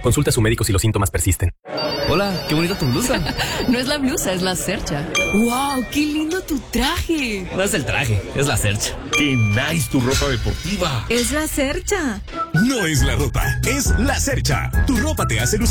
Consulta a su médico si los síntomas persisten. Hola, qué bonita tu blusa. No es la blusa, es la cercha. ¡Wow! ¡Qué lindo tu traje! No es el traje, es la cercha. ¡Qué nice tu ropa deportiva! Es la cercha. No es la ropa, es la cercha. Tu ropa te hace lucir